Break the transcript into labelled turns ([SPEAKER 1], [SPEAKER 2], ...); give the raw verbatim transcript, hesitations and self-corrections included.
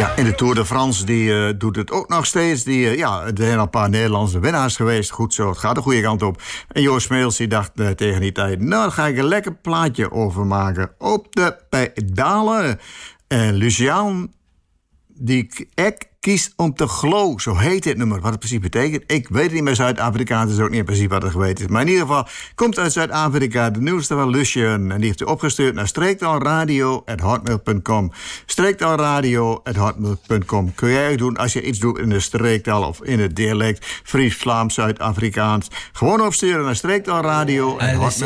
[SPEAKER 1] Ja, en de Tour de France die, uh, doet het ook nog steeds. Die, uh, ja, er zijn al een paar Nederlandse winnaars geweest. Goed zo, het gaat de goede kant op. En Joost Smeels die dacht uh, tegen die tijd... nou, daar ga ik een lekker plaatje over maken. Op de pedalen. En Luciaan, die ek kiest om te glow. Zo heet dit nummer. Wat het precies betekent, ik weet het niet meer. Zuid-Afrikaans is ook niet precies wat het geweten is. Maar in ieder geval komt uit Zuid-Afrika de nieuwste van Lucian. En die heeft hij opgestuurd naar streektalradio at hotmail punt com. streektalradio at hotmail punt com. Kun jij ook doen als je iets doet in de streektaal of in het dialect. Fries, Vlaams, Zuid-Afrikaans. Gewoon opsturen naar streektalradio at hotmail punt com.